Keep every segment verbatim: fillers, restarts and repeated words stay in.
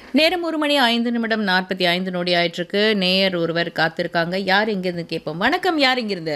நேரம் ஒரு மணி ஐந்து நிமிடம் நாற்பத்தி ஐந்து நொடி ஆயிட்டிருக்கு. நேயர் ஒருவர் காத்திருக்காங்க. யார் எங்கிருந்து கேட்போம்? வணக்கம். யார் எங்கிருந்து?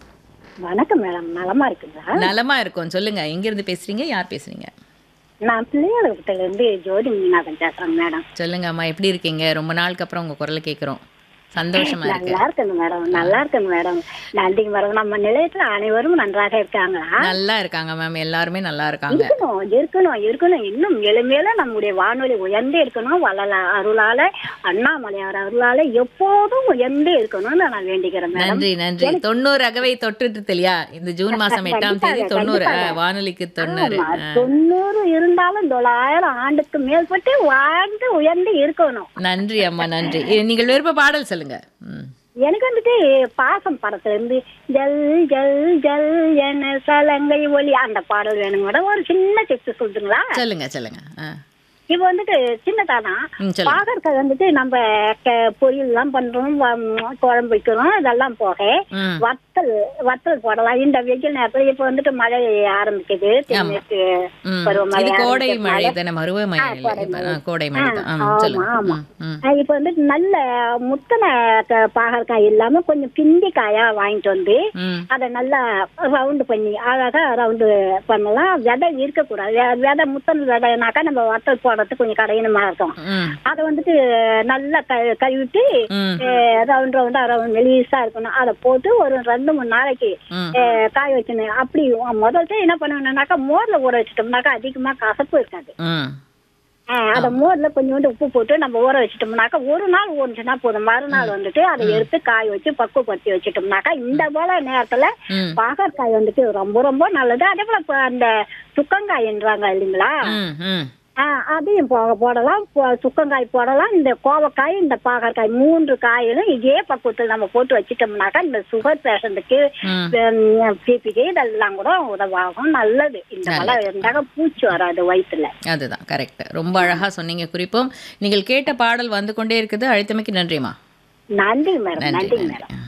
வணக்கம் மேடம். நலமா இருக்குங்களா? நலமா இருக்கோம். சொல்லுங்க. எங்கிருந்து பேசுறீங்க? யார் பேசுறீங்க? நான் பிள்ளையாளத்துல இருந்து ஜோதி மீனாதன் பேசுறேன் மேடம். சொல்லுங்க அம்மா, எப்படி இருக்கீங்க? ரொம்ப நாளுக்கு அப்புறம் உங்க குரலை கேட்குறோம். சந்தோஷமா இருக்கு. நல்லா இருக்குங்க மேடம். நல்லா இருக்குங்க மேடம். நன்றிங்க மேடம். நம்ம நிலையத்துல அனைவரும் நன்றாக இருக்காங்களா? நல்லா இருக்காங்க மேம். எல்லாருமே நல்லா இருக்காங்க. இருக்கணும் இருக்கணும் இருக்கணும் இன்னும் மேலும் நம்முடைய வானொலி உயர்ந்தே இருக்கணும். வளல அருளால அண்ணாமலையார் அருளால எப்போதும் உயர்ந்தே இருக்கணும்னு நான் வேண்டிக்கிறேன் மேடம். நன்றி நன்றி. தொண்ணூறு அகவை தொட்டுட்டு இல்லையா? இந்த ஜூன் மாசம் எட்டாம் தேதி தொண்ணூறு. வானொலிக்கு தொண்ணூறு. தொண்ணூறு இருந்தாலும் தொள்ளாயிரம் ஆண்டுக்கு மேற்பட்டு வாழ்ந்து உயர்ந்து இருக்கணும். நன்றி அம்மா, நன்றி. நீங்கள் விருப்ப பாடல் சொல்லுங்க. ம். எனக்கு வந்துட்டு பாசம் படத்துல இருந்து ஜல் ஜல் ஜல் என சலங்கை ஒலி அந்த பாடல் வேணுங்க மேடம். ஒரு சின்ன டிப்ஸ் சொல்லுங்களா? சொல்லுங்க சொல்லுங்க. ஆ. இப்ப வந்துட்டு சின்னதாதான் ம், சொல்லுங்க. பாகற்காய் வந்துட்டு நம்ம க- பொரியல் எல்லாம் பண்றோம், வ- குழம்பு வைக்கிறோம். இதெல்லாம் போக ம். வத்தல் வத்தல் போடலாம். இந்த வெயில் நேரத்துல இப்ப வந்துட்டு மழை ஆரம்பிக்குது. தென்மேற்கு ம். பருவமழை இது கோடை ஆரம்பிக்கிறதுனால- மழை தானே, மருவ மழை ஆ, இல்லை. கோடை இப்ப, மழை. ஆ, கோடை மழை தான். ஆ, ஆமா, சொல்லுங்க. ஆமா. ம், ம். ஆஹ் இப்ப வந்துட்டு நல்ல முத்தனை க- பாகற்காய் இல்லாம கொஞ்சம் பிந்தி காயா வாங்கிட்டு வந்து ம். அதை நல்லா ரவுண்டு பண்ணி அழகா ரவுண்டு பண்ணலாம். விதை இருக்கக்கூடாது. வே- விதை முத்தன விதைனாக்கா நம்ம வத்தல் போடுறதுக்கு கொஞ்சம் கடையினமா இருக்கும். ம். அதை வந்துட்டு நல்லா க கழுவிட்டு ம். ரவுண்ட் ரவுண்டா ரவுண்ட் மெலிசா இருக்கணும். அதை போட்டு ஒரு ரெண்டு மூணு நாளைக்கு ம். அஹ், காய வச்சுன்னு அப்படி முதல்ல என்ன பண்ணுவேன்னாக்கா மோர்ல ஊற வச்சுட்டோம்னாக்கா அதிகமா கசப்பு இருக்காது. ம். ஆஹ் அத மோர்ல கொஞ்சோண்டு உப்பு போட்டு நம்ம ஊற வச்சுட்டோம்னாக்கா ஒரு நாள் ஊறிச்சுன்னா போதும். மறுநாள் வந்துட்டு அதை எடுத்து காய வச்சு பக்குவப்படுத்தி வச்சுட்டோம்னாக்கா இந்த போல நேரத்துல ம். பாகற்காய் வந்துட்டு ரொம்ப ரொம்ப நல்லது. அதே போல இப்ப அந்த சுக்கங்காய்ன்றாங்க இல்லைங்களா? ம். ம். ஆஹ் அதையும் போ- போடலாம். பொ- சுக்கங்காய் போடலாம். இந்த கோவக்காய் இந்த பாகற்காய் மூன்று காயிலும் இதே பக்குவத்தில் நம்ம போட்டு வச்சுட்டோம்னாக்கா இந்த சுகர் பேஷண்ட்டுக்கு ம். பிபிக்கு இதெல்லாம் கூட உதவாகும். நல்லது. இந்த மழை இருந்தாக்க பூச்சி வராது வயிற்றுல. அதுதான் கரெக்ட். ரொம்ப அழகா சொன்னீங்க. குறிப்பும் நீங்கள் கேட்ட பாடல் வந்து கொண்டே இருக்குது. அழைத்தமைக்கு நன்றிம்மா. நன்றி மேடம். நன்றி நன்றி நன்றி. மேடம்.